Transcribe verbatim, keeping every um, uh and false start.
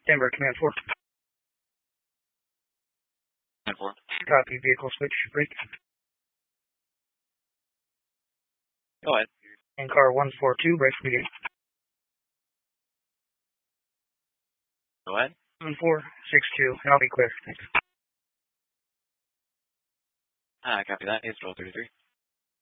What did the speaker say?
Denver, Command four. Command four. Copy, vehicle switch, brake. Go ahead. And car one four two, brake begin. Go ahead. one four six two, and I'll be clear. Thanks. Ah, copy that. It's roll thirty-three.